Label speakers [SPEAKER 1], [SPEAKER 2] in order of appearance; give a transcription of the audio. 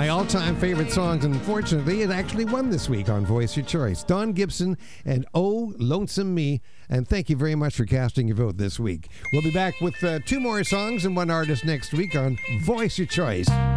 [SPEAKER 1] my all-time favorite songs, and unfortunately, it actually won this week on Voice Your Choice. Don Gibson and Oh, Lonesome Me, and thank you very much for casting your vote this week. We'll be back with two more songs and one artist next week on Voice Your Choice.